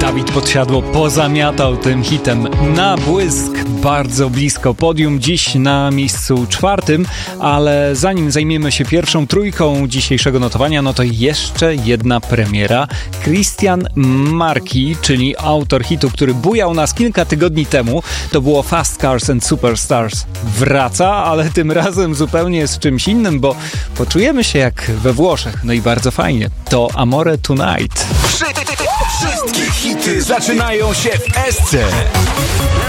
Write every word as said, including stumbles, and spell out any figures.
Dawid Podsiadło pozamiatał tym hitem na błysk, bardzo blisko podium, dziś na miejscu czwartym, ale zanim zajmiemy się pierwszą trójką dzisiejszego notowania, no to jeszcze jedna premiera. Christian Marki, czyli autor hitu, który bujał nas kilka tygodni temu, to było Fast Cars and Superstars. Wraca, ale tym razem zupełnie z czymś innym, bo poczujemy się jak we Włoszech, no i bardzo fajnie. To Amore Tonight. Wszystkie hity zaczynają się w Esce.